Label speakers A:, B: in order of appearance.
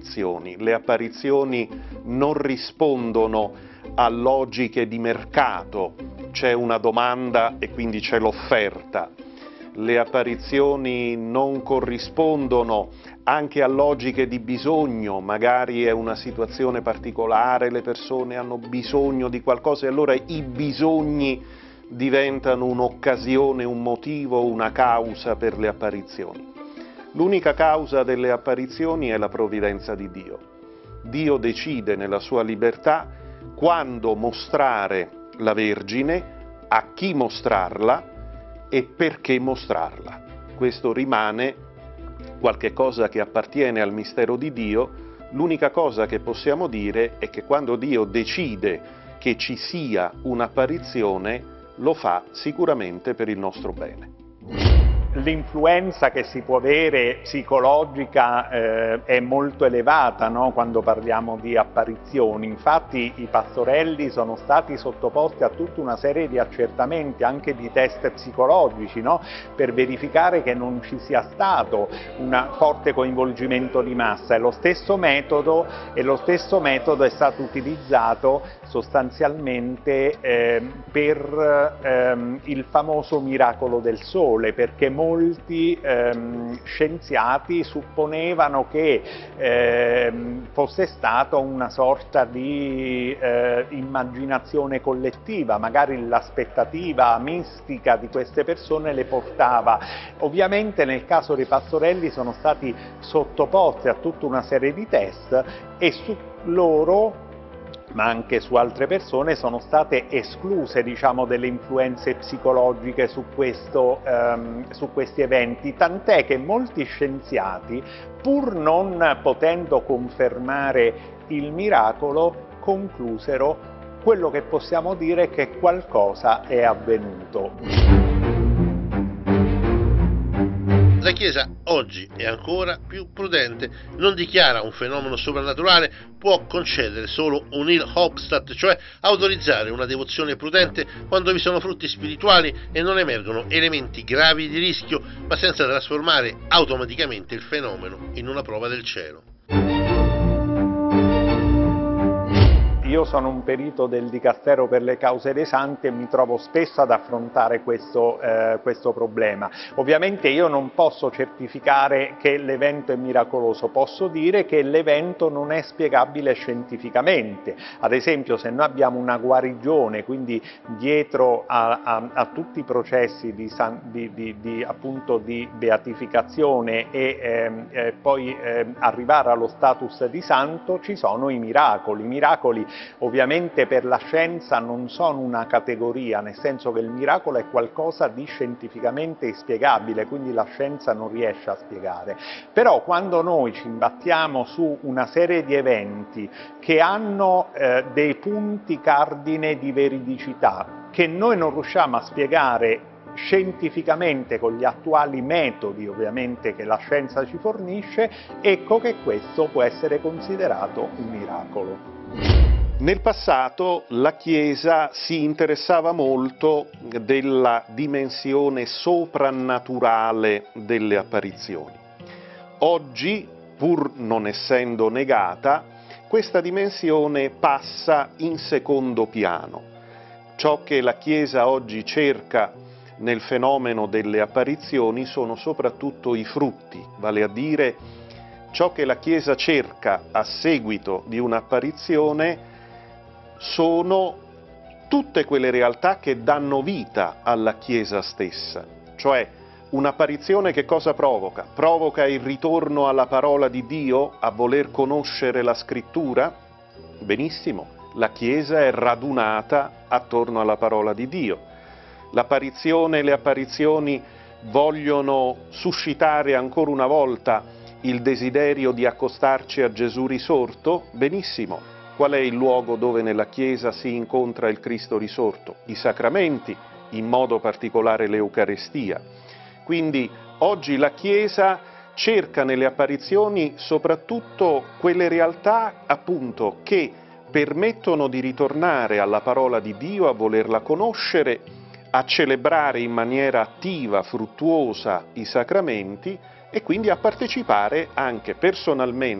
A: apparizioni. Le apparizioni non rispondono a logiche di mercato, c'è una domanda e quindi c'è l'offerta. Le apparizioni non corrispondono anche a logiche di bisogno, magari è una situazione particolare, le persone hanno bisogno di qualcosa e allora i bisogni diventano un'occasione, un motivo, una causa per le apparizioni. L'unica causa delle apparizioni è la provvidenza di Dio. Dio decide nella sua libertà quando mostrare la Vergine, a chi mostrarla e perché mostrarla. Questo rimane qualche cosa che appartiene al mistero di Dio. L'unica cosa che possiamo dire è che quando Dio decide che ci sia un'apparizione, lo fa sicuramente per il nostro bene.
B: L'influenza che si può avere psicologica è molto elevata, no? Quando parliamo di apparizioni. Infatti i pastorelli sono stati sottoposti a tutta una serie di accertamenti, anche di test psicologici, no? Per verificare che non ci sia stato un forte coinvolgimento di massa. E lo stesso metodo è stato utilizzato sostanzialmente per il famoso miracolo del sole, perché molti scienziati supponevano che fosse stata una sorta di immaginazione collettiva, magari l'aspettativa mistica di queste persone le portava. Ovviamente nel caso dei pastorelli sono stati sottoposti a tutta una serie di test e su loro, ma anche su altre persone, sono state escluse, diciamo, delle influenze psicologiche su questi eventi, tant'è che molti scienziati, pur non potendo confermare il miracolo, conclusero: quello che possiamo dire è che qualcosa è avvenuto.
C: La Chiesa oggi è ancora più prudente, non dichiara un fenomeno soprannaturale, può concedere solo un il Hauptstadt, cioè autorizzare una devozione prudente quando vi sono frutti spirituali e non emergono elementi gravi di rischio, ma senza trasformare automaticamente il fenomeno in una prova del cielo.
B: Io sono un perito del Dicastero per le cause dei santi e mi trovo spesso ad affrontare questo problema. Ovviamente io non posso certificare che l'evento è miracoloso, posso dire che l'evento non è spiegabile scientificamente. Ad esempio, se noi abbiamo una guarigione, quindi dietro a tutti i processi appunto di beatificazione e poi arrivare allo status di santo, ci sono i miracoli. I miracoli ovviamente per la scienza non sono una categoria, nel senso che il miracolo è qualcosa di scientificamente inspiegabile, quindi la scienza non riesce a spiegare. Però quando noi ci imbattiamo su una serie di eventi che hanno dei punti cardine di veridicità, che noi non riusciamo a spiegare scientificamente con gli attuali metodi ovviamente che la scienza ci fornisce, ecco che questo può essere considerato un miracolo.
A: Nel passato la Chiesa si interessava molto della dimensione soprannaturale delle apparizioni. Oggi, pur non essendo negata, questa dimensione passa in secondo piano. Ciò che la Chiesa oggi cerca nel fenomeno delle apparizioni sono soprattutto i frutti, vale a dire ciò che la Chiesa cerca a seguito di un'apparizione sono tutte quelle realtà che danno vita alla Chiesa stessa, cioè un'apparizione che cosa provoca? Provoca il ritorno alla parola di Dio, a voler conoscere la Scrittura? Benissimo, la Chiesa è radunata attorno alla parola di Dio. L'apparizione, le apparizioni vogliono suscitare ancora una volta il desiderio di accostarci a Gesù risorto? Benissimo. Qual è il luogo dove nella Chiesa si incontra il Cristo risorto? I sacramenti, in modo particolare l'Eucarestia. Quindi oggi la Chiesa cerca nelle apparizioni soprattutto quelle realtà appunto che permettono di ritornare alla parola di Dio, a volerla conoscere, a celebrare in maniera attiva, fruttuosa i sacramenti e quindi a partecipare anche personalmente